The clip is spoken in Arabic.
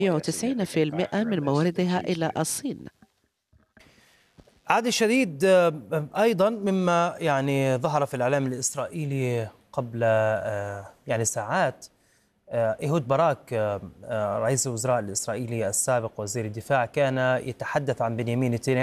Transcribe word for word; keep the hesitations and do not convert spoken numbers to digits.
وتسعين بالمئة من مواردها إلى الصين. عادي الشديد أيضا مما يعني ظهر في الإعلام الإسرائيلي قبل يعني ساعات، إيهود باراك رئيس الوزراء الإسرائيلي السابق وزير الدفاع كان يتحدث عن بنيامين نتنياهو